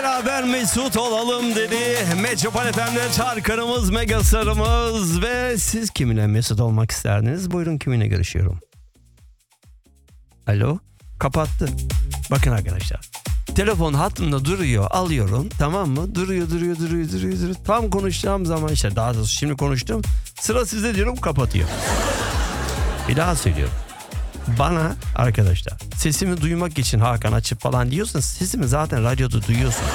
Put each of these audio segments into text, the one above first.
beraber mesut olalım dedi. Metropol FM'de Çarkanımız, Megastar'ımız ve siz kiminle mesut olmak isterdiniz? Buyurun, kiminle görüşüyorum? Alo? Kapattı. Bakın arkadaşlar. Telefon hattımda duruyor, alıyorum, tamam mı? Duruyor. Tam konuşacağım zaman işte, daha doğrusu şimdi konuştum. Sıra sizde diyorum, kapatıyor. Bir daha söylüyorum. Bana arkadaşlar sesimi duymak için Hakan açıp falan diyorsanız sesimi zaten radyoda duyuyorsunuz.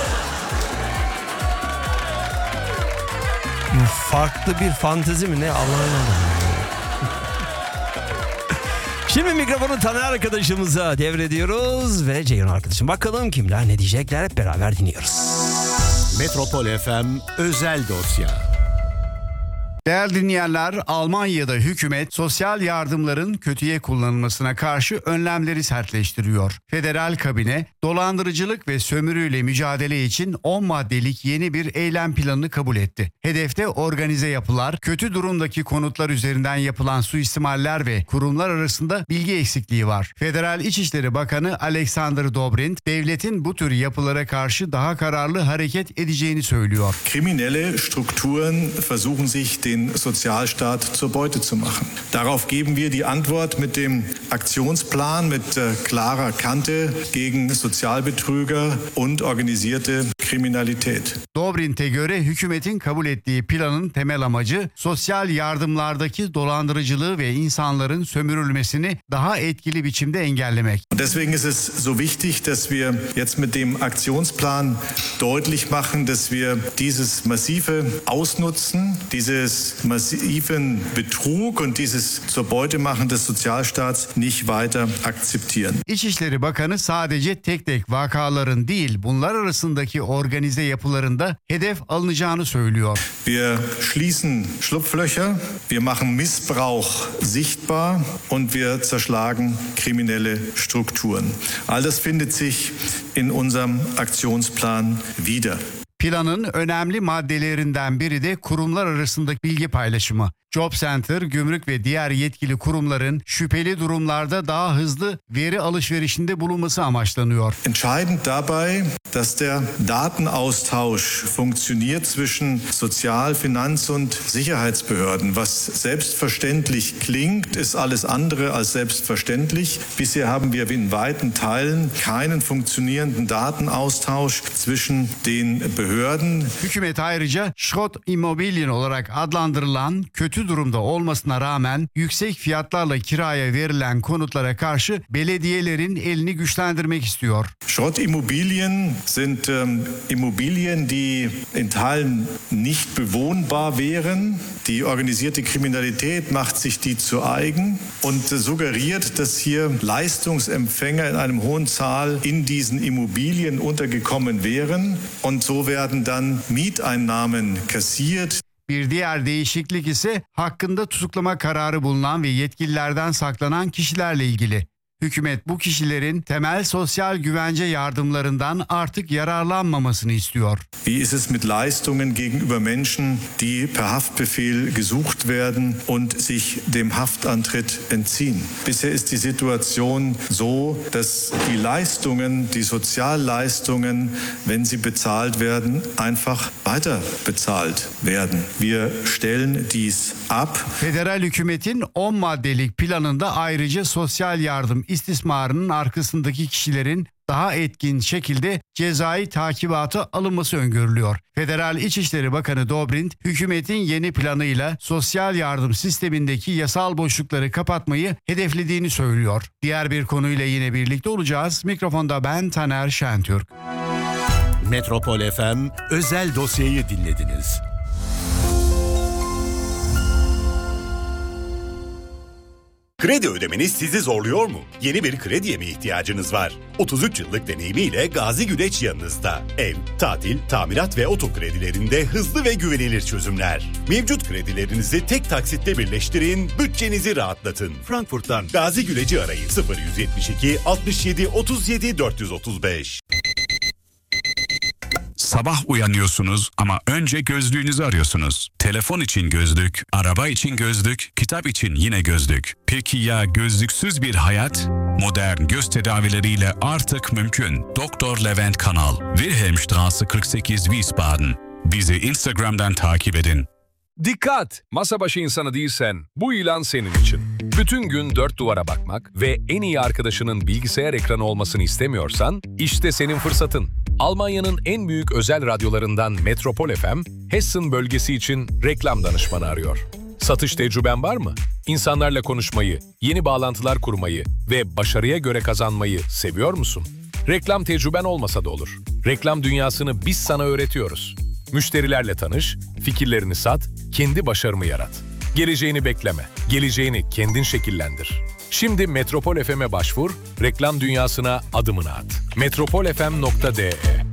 Farklı bir fantezi mi ne, Allah'ın adamı. Şimdi mikrofonu Taner arkadaşımıza devrediyoruz ve Ceyhun arkadaşım. Bakalım kimler ne diyecekler, hep beraber dinliyoruz. Metropol FM özel dosya. Değerli dinleyenler, Almanya'da hükümet sosyal yardımların kötüye kullanılmasına karşı önlemleri sertleştiriyor. Federal kabine dolandırıcılık ve sömürüyle mücadele için 10 maddelik yeni bir eylem planını kabul etti. Hedefte organize yapılar, kötü durumdaki konutlar üzerinden yapılan suistimaller ve kurumlar arasında bilgi eksikliği var. Federal İçişleri Bakanı Alexander Dobrindt, devletin bu tür yapılara karşı daha kararlı hareket edeceğini söylüyor. Kriminelle Strukturen versuchen sich den Sozialstaat zur Beute zu machen. Darauf geben wir die Antwort mit dem Aktionsplan mit klarer Kante gegen Sozialbetrüger und organisierte Kriminalität. Dobrindt'e göre hükümetin kabul ettiği planın temel amacı sosyal yardımlardaki dolandırıcılığı ve insanların sömürülmesini daha etkili biçimde engellemek. Deswegen ist es so wichtig, dass wir jetzt mit dem Aktionsplan deutlich machen, dass wir dieses massive Ausnutzen, dieses massiven Betrug und dieses zur Beute machen des Sozialstaats nicht weiter akzeptieren. İçişleri Bakanı sadece tek tek vakaların değil, bunlar arasındaki organize yapılarında hedef alınacağını söylüyor. Wir schließen Schlupflöcher, wir machen Missbrauch sichtbar und wir zerschlagen kriminelle Strukturen. All das findet sich in unserem Aktionsplan wieder. Planın önemli maddelerinden biri de kurumlar arasındaki bilgi paylaşımı. Job Center, gümrük ve diğer yetkili kurumların şüpheli durumlarda daha hızlı veri alışverişinde bulunması amaçlanıyor. Entscheidend dabei, dass der Datenaustausch funktioniert zwischen Sozial-, Finanz- und Sicherheitsbehörden. Was selbstverständlich klingt, ist alles andere als selbstverständlich. Bisher haben wir in weiten Teilen keinen funktionierenden Datenaustausch zwischen den Behörden. Hükümet ayrıca Schrott Immobilien olarak adlandırılan kötü durumda olmasına rağmen yüksek fiyatlarla kiraya verilen konutlara karşı belediyelerin elini güçlendirmek istiyor. Schrottimmobilien sind Immobilien, die in Teilen nicht bewohnbar wären. Die organisierte Kriminalität macht sich die zu eigen und suggeriert, dass hier Leistungsempfänger in einem hohen Zahl in diesen Immobilien untergekommen wären und so werden dann Mieteinnahmen kassiert. Bir diğer değişiklik ise hakkında tutuklama kararı bulunan ve yetkililerden saklanan kişilerle ilgili. Hükümet bu kişilerin temel sosyal güvence yardımlarından artık yararlanmamasını istiyor. Wie ist es mit Leistungen gegenüber Menschen, die per Haftbefehl gesucht werden und sich dem Haftantritt entziehen? Bisher ist die Situation so, dass die Leistungen, die Sozialleistungen, wenn sie bezahlt werden, einfach weiter bezahlt werden. Wir stellen dies ab. Federal hükümetin 10 maddelik planında ayrıca sosyal yardım istismarının arkasındaki kişilerin daha etkin şekilde cezai takibata alınması öngörülüyor. Federal İçişleri Bakanı Dobrindt, hükümetin yeni planıyla sosyal yardım sistemindeki yasal boşlukları kapatmayı hedeflediğini söylüyor. Diğer bir konuyla yine birlikte olacağız. Mikrofonda ben Taner Şentürk. Metropol FM özel dosyayı dinlediniz. Kredi ödemeniz sizi zorluyor mu? Yeni bir krediye mi ihtiyacınız var? 33 yıllık deneyimiyle Gazi Güneş yanınızda. Ev, tatil, tamirat ve oto kredilerinde hızlı ve güvenilir çözümler. Mevcut kredilerinizi tek taksitle birleştirin, bütçenizi rahatlatın. Frankfurt'tan Gazi Güneş'i arayın. 0172 67 37 435. Sabah uyanıyorsunuz ama önce gözlüğünüzü arıyorsunuz. Telefon için gözlük, araba için gözlük, kitap için yine gözlük. Peki ya gözlüksüz bir hayat? Modern göz tedavileriyle artık mümkün. Dr. Levent Kanal, Wilhelmstraße 48 Wiesbaden. Bizi Instagram'dan takip edin. Dikkat! Masa başı insanı değilsen bu ilan senin için. Bütün gün dört duvara bakmak ve en iyi arkadaşının bilgisayar ekranı olmasını istemiyorsan işte senin fırsatın. Almanya'nın en büyük özel radyolarından Metropol FM, Hessen bölgesi için reklam danışmanı arıyor. Satış tecrüben var mı? İnsanlarla konuşmayı, yeni bağlantılar kurmayı ve başarıya göre kazanmayı seviyor musun? Reklam tecrüben olmasa da olur. Reklam dünyasını biz sana öğretiyoruz. Müşterilerle tanış, fikirlerini sat, kendi başarımı yarat. Geleceğini bekleme, geleceğini kendin şekillendir. Şimdi Metropol FM'e başvur, reklam dünyasına adımını at. metropolfm.de